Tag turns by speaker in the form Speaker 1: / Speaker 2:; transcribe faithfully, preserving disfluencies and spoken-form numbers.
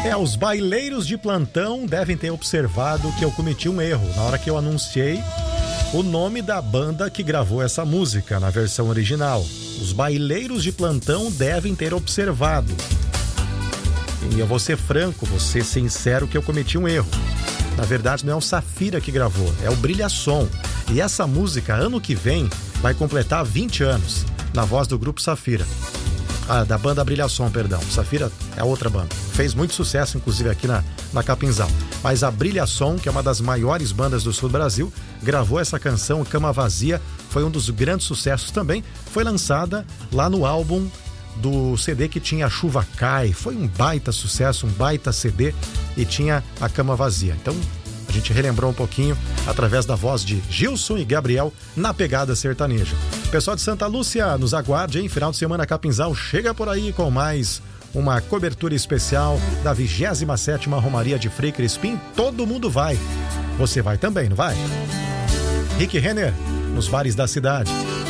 Speaker 1: É, os baileiros de plantão devem ter observado que eu cometi um erro na hora que eu anunciei o nome da banda que gravou essa música na versão original. Os baileiros de plantão devem ter observado. E eu vou ser franco, vou ser sincero que eu cometi um erro. Na verdade, não é o Safira que gravou, é o Brilhação. E essa música, ano que vem, vai completar vinte anos, na voz do grupo Safira. Ah, da banda Brilhação, perdão. Safira é outra banda. Fez muito sucesso, inclusive, aqui na, na Capinzal. Mas a Brilhação, que é uma das maiores bandas do sul do Brasil, gravou essa canção, Cama Vazia. Foi um dos grandes sucessos também. Foi lançada lá no álbum do C D que tinha Chuva Cai. Foi um baita sucesso, um baita C D, e tinha a Cama Vazia. Então, a gente relembrou um pouquinho através da voz de Gilson e Gabriel na pegada sertaneja. Pessoal de Santa Lúcia, nos aguarde, hein? Final de semana Capinzal chega por aí com mais uma cobertura especial da vigésima sétima Romaria de Frei Crispim. Todo mundo vai. Você vai também, não vai? Rick Renner, nos bares da cidade.